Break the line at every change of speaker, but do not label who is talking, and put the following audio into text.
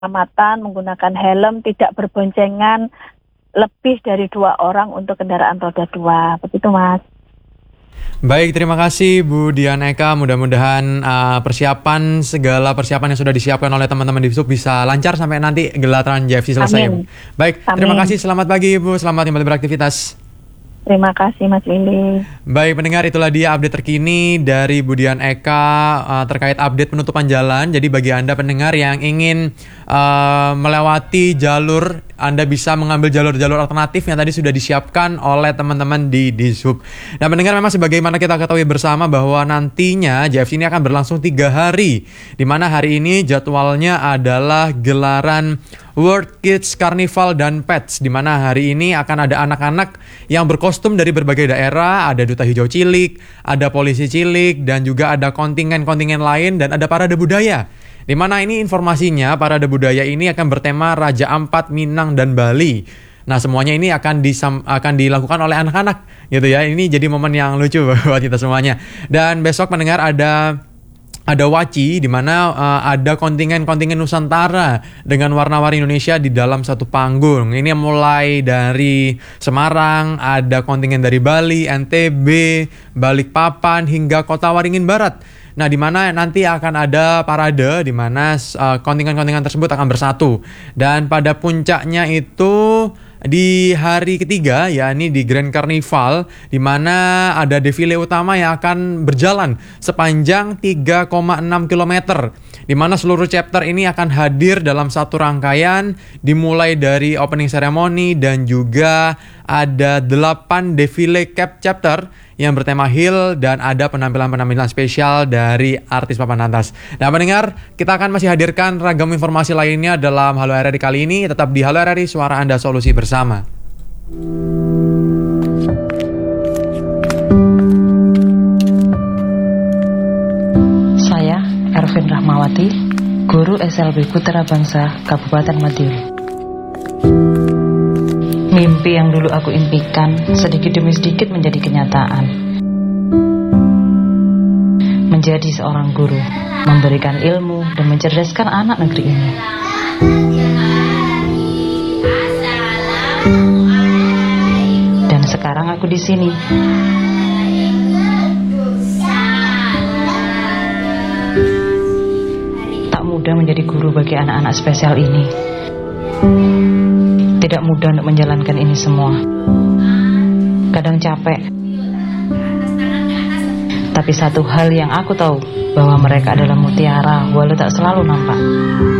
keselamatan, menggunakan helm, tidak berboncengan lebih dari 2 orang untuk kendaraan roda 2. Begitu, Mas.
Baik, terima kasih Bu Dian Eka. Mudah-mudahan segala persiapan yang sudah disiapkan oleh teman-teman di Sub bisa lancar sampai nanti gelaran JFC selesai.
Amin.
Baik,
Amin.
terima kasih. Selamat pagi Ibu, selamat kembali beraktivitas.
Terima kasih, Mas Willy.
Baik, pendengar, itulah dia update terkini dari Bu Dian Eka terkait update penutupan jalan. Jadi bagi Anda pendengar yang ingin melewati jalur, Anda bisa mengambil jalur-jalur alternatif yang tadi sudah disiapkan oleh teman-teman di Dishub. Nah, pendengar, memang sebagaimana kita ketahui bersama bahwa nantinya JFC ini akan berlangsung 3 hari. Di mana hari ini jadwalnya adalah gelaran World Kids Carnival dan Pets, di mana hari ini akan ada anak-anak yang berkostum dari berbagai daerah, ada duta hijau cilik, ada polisi cilik, dan juga ada kontingen-kontingen lain, dan ada parade budaya. Di mana ini informasinya, parade budaya ini akan bertema Raja Ampat, Minang, dan Bali. Nah, semuanya ini akan dilakukan oleh anak-anak gitu ya. Ini jadi momen yang lucu buat kita semuanya. Dan besok pendengar ada Waci, di mana ada kontingen-kontingen Nusantara dengan warna-warni Indonesia di dalam satu panggung. Ini mulai dari Semarang, ada kontingen dari Bali, NTB, Balikpapan, hingga Kota Waringin Barat. Nah, di mana nanti akan ada parade di mana kontingen-kontingen tersebut akan bersatu. Dan pada puncaknya itu di hari ketiga, yakni di Grand Carnival, di mana ada defile utama yang akan berjalan sepanjang 3,6 km, di mana seluruh chapter ini akan hadir dalam satu rangkaian, dimulai dari opening ceremony dan juga ada 8 defile cap chapter yang bertema Hill, dan ada penampilan-penampilan spesial dari artis papan atas. Nah, pendengar, kita akan masih hadirkan ragam informasi lainnya dalam Halo RRI kali ini. Tetap di Halo RRI, suara Anda, solusi bersama.
Saya Ervin Rahmawati, guru SLB Putra Bangsa Kabupaten Madiun. Mimpi yang dulu aku impikan sedikit demi sedikit menjadi kenyataan. Menjadi seorang guru, memberikan ilmu dan mencerdaskan anak negeri ini. Dan sekarang aku di sini. Tak mudah menjadi guru bagi anak-anak spesial ini. Tidak mudah untuk menjalankan ini semua. Kadang capek. Tapi satu hal yang aku tahu, bahwa mereka adalah mutiara walau tak selalu nampak.